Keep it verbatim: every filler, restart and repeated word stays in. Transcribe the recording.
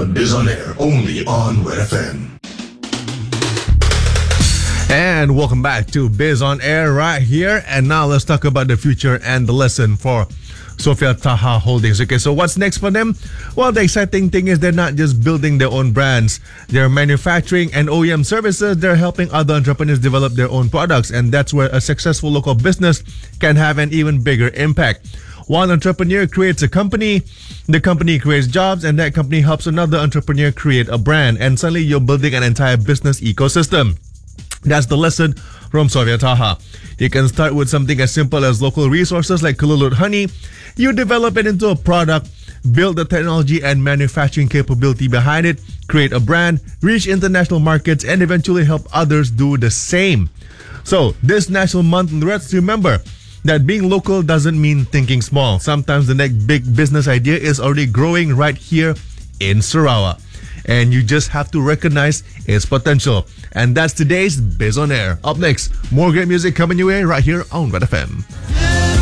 Biz on Air, only on Red F M. And welcome back to Biz on Air right here. And now let's talk about the future and the lesson for Sofia Taha Holdings. Okay, so what's next for them? Well, the exciting thing is they're not just building their own brands. They're manufacturing and O E M services. They're helping other entrepreneurs develop their own products. And that's where a successful local business can have an even bigger impact. One entrepreneur creates a company, the company creates jobs, and that company helps another entrepreneur create a brand. And suddenly you're building an entire business ecosystem. That's the lesson from Sofia Taha. You can start with something as simple as local resources like Kululut honey. You develop it into a product, build the technology and manufacturing capability behind it, create a brand, reach international markets, and eventually help others do the same. So, this National Month, let's remember that being local doesn't mean thinking small. Sometimes the next big business idea is already growing right here in Sarawak. And you just have to recognize its potential. And that's today's Biz on Air. Up next, more great music coming your way right here on Red F M.